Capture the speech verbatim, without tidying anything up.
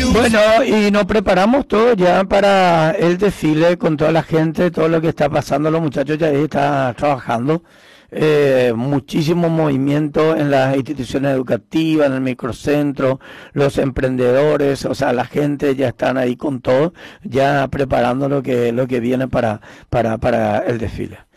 Bueno, y nos preparamos todo ya para el desfile con toda la gente, todo lo que está pasando, los muchachos ya ahí están trabajando, eh, muchísimo movimiento en las instituciones educativas, en el microcentro, los emprendedores, o sea, la gente ya están ahí con todo, ya preparando lo que lo que viene para para para el desfile.